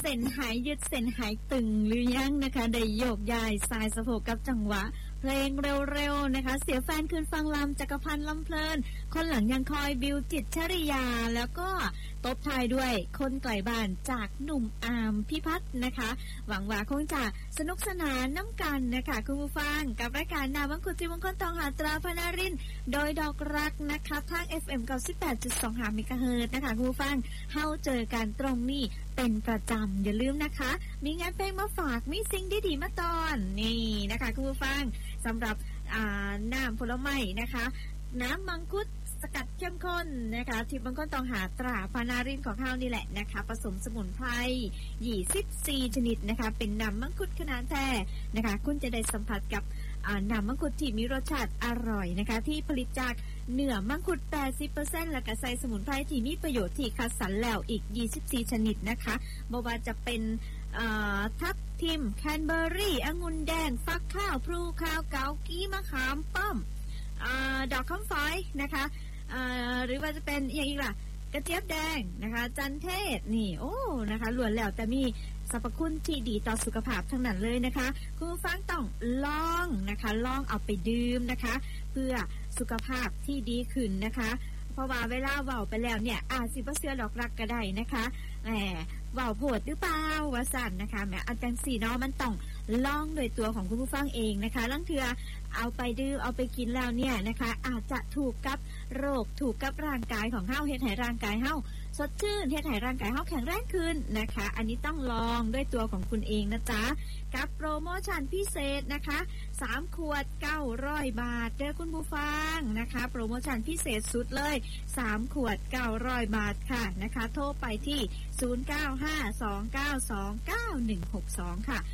ส้นหายยืดเส้นหายตึงหรือยังนะคะได้โยกย้ายสายสะโพกกับจังหวะเพลงเร็วๆนะคะเสียแฟนคืนฟังลำจักรพันธ์ลำเพลินคนหลังยังคอยบิวจิตชริยาแล้วก็ตบท้ายด้วยคนไกลบ้านจากหนุ่มอามพิพัฒน์นะคะหวังว่าคงจะสนุกสนานน้ำกันนะคะคุณผู้ฟังกับรายการนามังคุดจิมงคลตองหาตราพนารินโดยดอกรักนะคะทาง FM 98.25 เมกะเฮิรตซ์นะคะคุณผู้ฟังเฮาเจอกันตรงนี้เป็นประจำอย่าลืมนะคะมีงานเพลงมาฝากมีสิ่งดีๆมาตอนนี่นะคะคุณผู้ฟังสำหรับน้ำผลไม้นะคะน้ำมังคุดสกัดเข้มข้นนะคะที่บางคนต้องหาตราพานารินของข้าวนี่แหละนะคะผสมสมุนไพร24ชนิดนะคะเป็นน้ำมังคุดขนาดแท้นะคะคุณจะได้สัมผัสกับน้ำมังคุดที่มีรสชาติอร่อยนะคะที่ผลิตจากเนื้อมังคุด 80% แล้วก็ใส่สมุนไพรที่มีประโยชน์ที่คัดสรรแล้วอีก24ชนิดนะคะบ่ว่าจะเป็นทับทิมแคนเบอร์รี่องุ่นแดงฟักข้าวพลูข้าวเกากี้มะขามป้อมดอกคำฝอยนะคะหรือว่าจะเป็นอย่างอีกล่ะกระเจี๊ยบแดงนะคะจันเทศนี่โอ้นะคะล้วนแล้วแต่มีสรรพคุณที่ดีต่อสุขภาพทั้งนั้นเลยนะคะคุณผู้ฟังต้องลองนะคะลองเอาไปดื่มนะคะเพื่อสุขภาพที่ดีขึ้นนะคะเพราะว่าเวลาเว้าไปแล้วเนี่ยสิบ่เชื่อดอกรักก็ได้นะคะเว้าโพดหรือเปล่าว่าสั่นนะคะแหมอันจังสี่เนาะมันต้องลองโดยตัวของคุณผู้ฟังเองนะคะลังเทื่อเอาไปดื่มเอาไปกินแล้วเนี่ยนะคะอาจจะถูกกับโรคถูกกับร่างกายของเฮาเฮ็ดให้ร่างกายเฮาสดชื่นเฮ็ดให้ร่างกายเฮาแข็งแรงขึ้นนะคะอันนี้ต้องลองด้วยตัวของคุณเองนะจ๊ะกับโปรโมชั่นพิเศษนะคะ3ขวด900บาทเด้อคุณผู้ฟังนะคะโปรโมชั่นพิเศษสุดเลย3ขวด900บาทค่ะนะคะโทรไปที่0952929162ค่ะ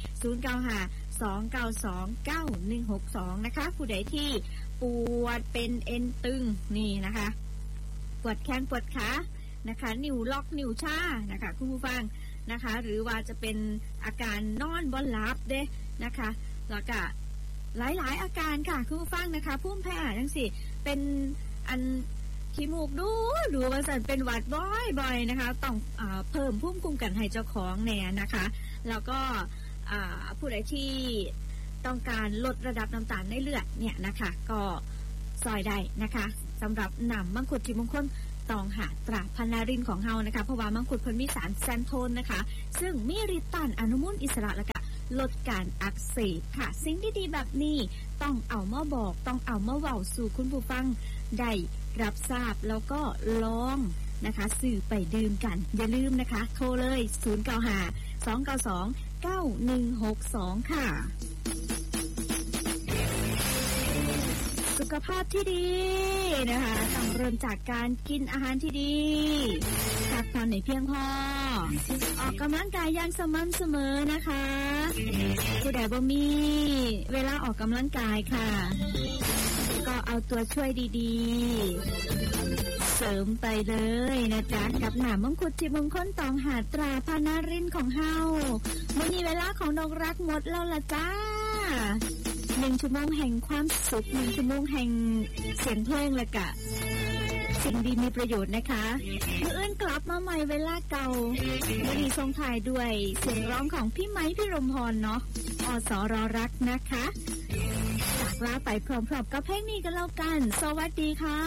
0952929162นะคะผู้ใดที่ปวดเป็นเอ็นตึงนี่นะคะปวดแขนปวดขานะคะนิ้วล็อกนิ้วชานะคะคุณผู้ฟังนะคะหรือว่าจะเป็นอาการนอนบ่หลับเด้นะคะแล้วก็หลายๆอาการค่ะคุณผู้ฟังนะคะภูมิแพ้จังซี่เป็นอันขี้มูกดูว่าสั่นเป็นหวัดบ่อยๆนะคะต้องเพิ่มภูมิคุ้มกันให้เจ้าของแน่นะคะแล้วก็ผู้ใดที่ต้องการลดระดับน้ำตาลในเลือดเนี่ยนะคะก็ซอยได้นะคะสำหรับน้ำมังคุดจิมงคลตองหาตราพนารินของเฮานะคะเพราะว่ามังคุดเพิ่นมีสารแซนโทนนะคะซึ่งมีฤทธิ์ต้านอนุมูลอิสระและก็ลดการอักเสบค่ะสิ่งดีๆแบบนี้ต้องเอามาบอกต้องเอามาเว้าสู่คุณผู้ฟังได้รับทราบแล้วก็ลองนะคะสื่อไปดื่มกันอย่าลืมนะคะโทรเลย0952929162ค่ะสุขภาพที่ดีนะคะต้องเริ่มจากการกินอาหารที่ดีพักผ่อนให้เพียงพอออกกำลังกายอย่างสม่ำเสมอนะคะผู้ใดบ่มีเวลาออกกำลังกายค่ะก็เอาตัวช่วยดีๆเสริมไปเลยนะจ๊ะกับน้ำมังคุดจิมงคลตองหาตราพานารินของเฮามื้อนี้เวลาของดอกรักหมดแล้วล่ะจ้า1 ชั่วโมงแห่งความสุข1 ชั่วโมงแห่งเสียงเพลงและกะสิ่งดีมีประโยชน์นะคะมื้ออื่นกลับมาใหม่เวลาเก่าวันนี้ส่งท้ายด้วยเสียงร้องของพี่ไม้พี่รมพรเนาะอสรรักนะคะจากลาไปพร้อมๆกับเพลงนี้กันแล้วกันสวัสดีค่ะ